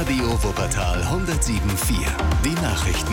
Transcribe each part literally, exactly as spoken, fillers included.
Radio Wuppertal hundertsieben Komma vier. Die Nachrichten.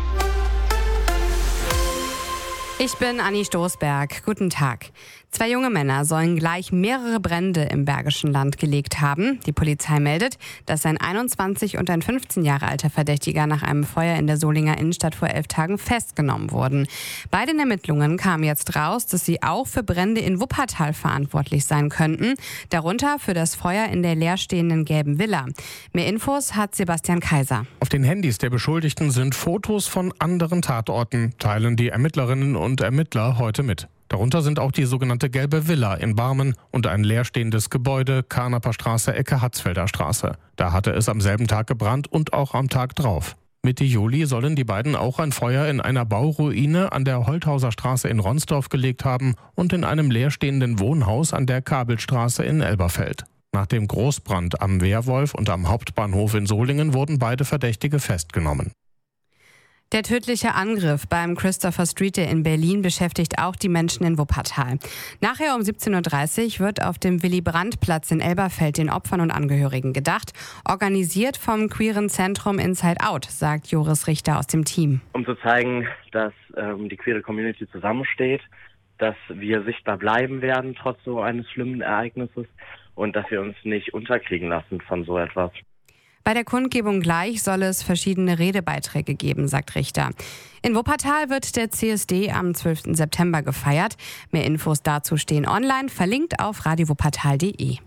Ich bin Anni Stoßberg. Guten Tag. Zwei junge Männer sollen gleich mehrere Brände im Bergischen Land gelegt haben. Die Polizei meldet, dass ein einundzwanzig und ein fünfzehn Jahre alter Verdächtiger nach einem Feuer in der Solinger Innenstadt vor elf Tagen festgenommen wurden. Bei den Ermittlungen kam jetzt raus, dass sie auch für Brände in Wuppertal verantwortlich sein könnten. Darunter für das Feuer in der leerstehenden gelben Villa. Mehr Infos hat Sebastian Kaiser. Auf den Handys der Beschuldigten sind Fotos von anderen Tatorten, teilen die Ermittlerinnen und Ermittler heute mit. Darunter sind auch die sogenannte Gelbe Villa in Barmen und ein leerstehendes Gebäude, Karnaper Straße, Ecke Hatzfelder Straße. Da hatte es am selben Tag gebrannt und auch am Tag drauf. Mitte Juli sollen die beiden auch ein Feuer in einer Bauruine an der Holthauser Straße in Ronsdorf gelegt haben und in einem leerstehenden Wohnhaus an der Kabelstraße in Elberfeld. Nach dem Großbrand am Wehrwolf und am Hauptbahnhof in Solingen wurden beide Verdächtige festgenommen. Der tödliche Angriff beim Christopher Street Day in Berlin beschäftigt auch die Menschen in Wuppertal. Nachher um siebzehn Uhr dreißig wird auf dem Willy-Brandt-Platz in Elberfeld den Opfern und Angehörigen gedacht. Organisiert vom queeren Zentrum Inside Out, sagt Joris Richter aus dem Team. Um zu zeigen, dass ähm, die queere Community zusammensteht, dass wir sichtbar bleiben werden trotz so eines schlimmen Ereignisses und dass wir uns nicht unterkriegen lassen von so etwas. Bei der Kundgebung gleich soll es verschiedene Redebeiträge geben, sagt Richter. In Wuppertal wird der C S D am zwölften September gefeiert. Mehr Infos dazu stehen online, verlinkt auf radio wuppertal punkt de.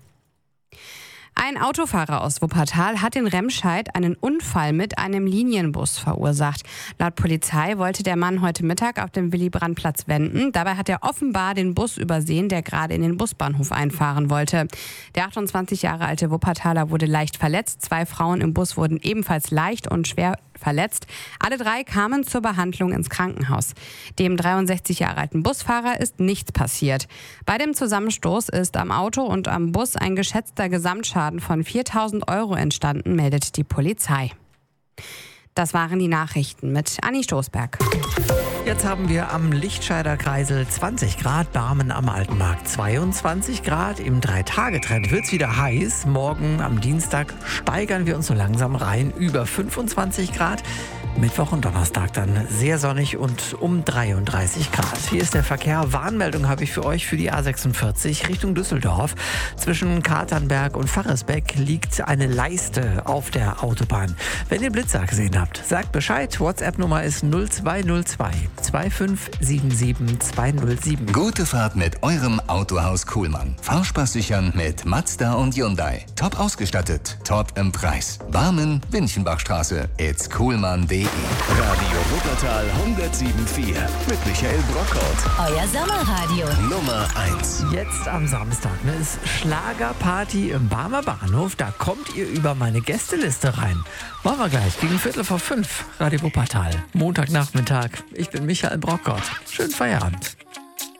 Ein Autofahrer aus Wuppertal hat in Remscheid einen Unfall mit einem Linienbus verursacht. Laut Polizei wollte der Mann heute Mittag auf dem Willy-Brandt-Platz wenden. Dabei hat er offenbar den Bus übersehen, der gerade in den Busbahnhof einfahren wollte. Der achtundzwanzig Jahre alte Wuppertaler wurde leicht verletzt. Zwei Frauen im Bus wurden ebenfalls leicht und schwer verletzt. Alle drei kamen zur Behandlung ins Krankenhaus. Dem dreiundsechzig Jahre alten Busfahrer ist nichts passiert. Bei dem Zusammenstoß ist am Auto und am Bus ein geschätzter Gesamtschaden von viertausend Euro entstanden, meldet die Polizei. Das waren die Nachrichten mit Anni Stoßberg. Jetzt haben wir am Lichtscheider Kreisel zwanzig Grad, Barmen am Altenmarkt zweiundzwanzig Grad. Im Drei-Tage-Trend wird es wieder heiß. Morgen am Dienstag steigern wir uns so langsam rein über fünfundzwanzig Grad. Mittwoch und Donnerstag dann sehr sonnig und um dreiunddreißig Grad. Hier ist der Verkehr. Warnmeldung habe ich für euch für die A sechsundvierzig Richtung Düsseldorf. Zwischen Katernberg und Faresbeck liegt eine Leiste auf der Autobahn. Wenn ihr Blitzer gesehen habt, sagt Bescheid. WhatsApp-Nummer ist null zwei null zwei zwei fünf sieben sieben zwei null sieben. Gute Fahrt mit eurem Autohaus Kuhlmann. Fahrspaß sichern mit Mazda und Hyundai. Top ausgestattet, top im Preis. Barmen, Winchenbachstraße, it's kuhlmann punkt de. Radio Wuppertal hundertsieben Komma vier mit Michael Brockhaut. Euer Sommerradio. Nummer eins. Jetzt am Samstag ne, ist Schlagerparty im Barmer Bahnhof. Da kommt ihr über meine Gästeliste rein. Machen wir gleich gegen Viertel vor fünf. Radio Wuppertal. Montagnachmittag. Ich bin Michael Brockhaut. Schönen Feierabend.